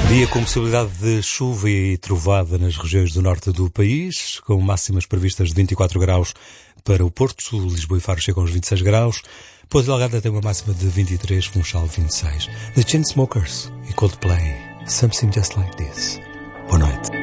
Dia com possibilidade de chuva e trovada nas regiões do norte do país, com máximas previstas de 24 graus para o Porto, Lisboa e Faro chegam aos 26 graus, Ponta Delgada tem uma máxima de 23, Funchal 26. The Chainsmokers e Coldplay, Something Just Like This. Boa noite.